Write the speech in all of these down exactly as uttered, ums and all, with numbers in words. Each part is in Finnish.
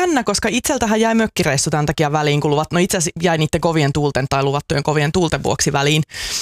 jännä, koska itseltähän jäi mökkireissu tämän takia väliin, kun luvat, no itse asiassa jäi niiden kovien tuulten tai luvattujen kovien tuulten vuoksi väliin.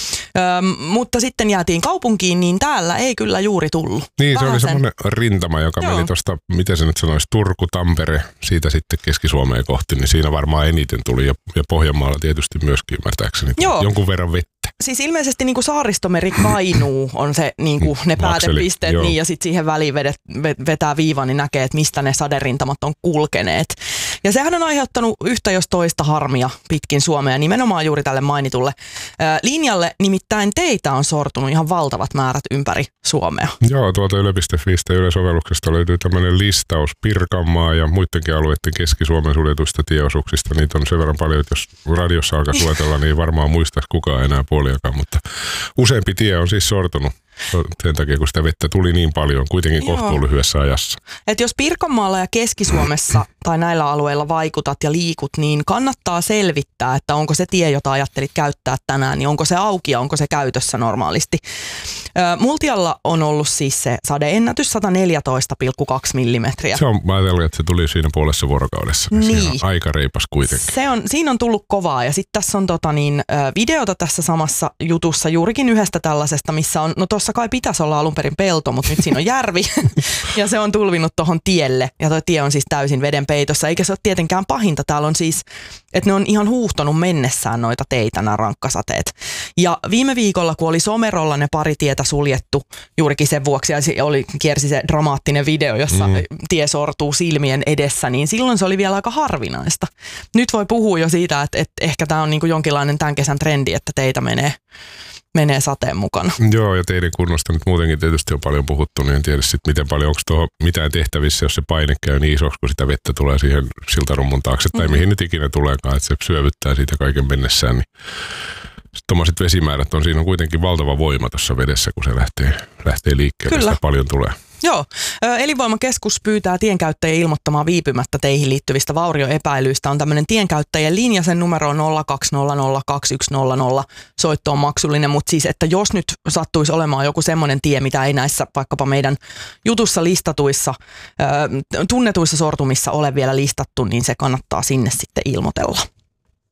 Öm, mutta sitten jäätiin kaupunkiin, niin täällä ei kyllä juuri tullut. Niin, se oli semmoinen rintama, joka Joo. meni tuosta, miten se nyt sanoisi, Turku, Tampere, siitä sitten Keski-Suomeen kohti, niin siinä varmaan eniten tuli ja, ja Pohjanmaalla tietysti myöskin ymmärtääkseni Joo. jonkun verran vettä. Siis ilmeisesti niin kuin Saaristomeri Kainuu on se, niin kuin ne päätepisteet, niin, ja sitten siihen väliin vedet, vetää viiva, niin näkee, että mistä ne saderintamat on kulkeneet. Ja sehän on aiheuttanut yhtä jos toista harmia pitkin Suomea, nimenomaan juuri tälle mainitulle ää, linjalle. Nimittäin teitä on sortunut ihan valtavat määrät ympäri Suomea. Joo, tuolta yle piste fi Yle-sovelluksesta löytyy tämmöinen listaus Pirkanmaa ja muidenkin alueiden Keski-Suomen suljetuista tieosuuksista. Niitä on sen verran paljon, että jos radiossa alkaa luetella, niin varmaan muistaisi kukaan enää puoliakaan, mutta useampi tie on siis sortunut. Sen takia, kun sitä vettä tuli niin paljon, kuitenkin kohtuun lyhyessä ajassa. Et jos Pirkanmaalla ja Keski-Suomessa tai näillä alueilla vaikutat ja liikut, niin kannattaa selvittää, että onko se tie, jota ajattelit käyttää tänään, niin onko se auki ja onko se käytössä normaalisti. Multialla on ollut siis se sadeennätys sata neljätoista pilkku kaksi millimetriä. Se on, mä ajattelin, että se tuli siinä puolessa vuorokaudessa. Niin. Siinä on aika reipas kuitenkin. Se on, siinä on tullut kovaa ja sitten tässä on tota niin, videota tässä samassa jutussa juurikin yhdestä tällaisesta, missä on, no tuossa kai pitäisi olla alun perin pelto, mutta nyt siinä on järvi ja se on tulvinut tuohon tielle ja tuo tie on siis täysin veden peitossa, eikä se ole tietenkään pahinta. Täällä on siis, että ne on ihan huuhtonut mennessään noita teitä, nämä rankkasateet. Ja viime viikolla, kun oli Somerolla ne pari tietä suljettu juurikin sen vuoksi ja oli, kiersi se dramaattinen video, jossa mm. tie sortuu silmien edessä, niin silloin se oli vielä aika harvinaista. Nyt voi puhua jo siitä, että, että ehkä tämä on niin kuin jonkinlainen tämän kesän trendi, että teitä menee menee sateen mukana. Joo, ja teidän kunnosta nyt muutenkin tietysti on paljon puhuttu, niin en tiedä sitten miten paljon, onko tuohon mitään tehtävissä, jos se paine käy niin isoksi, kun sitä vettä tulee siihen siltarummun taakse, tai mm-hmm. mihin nyt ikinä tuleekaan, että se syövyttää siitä kaiken mennessään, niin tuommoiset vesimäärät on, siinä on kuitenkin valtava voima tuossa vedessä, kun se lähtee, lähtee liikkeelle, sitä paljon tulee. Joo. Elinvoimakeskus pyytää tienkäyttäjiä ilmoittamaan viipymättä teihin liittyvistä vaurioepäilyistä. On tämmöinen tienkäyttäjien linja, sen numero on nolla kaksi nolla nolla kaksi yksi nolla nolla. Soitto on maksullinen, mutta siis, että jos nyt sattuisi olemaan joku semmoinen tie, mitä ei näissä vaikkapa meidän jutussa listatuissa, tunnetuissa sortumissa ole vielä listattu, niin se kannattaa sinne sitten ilmoitella.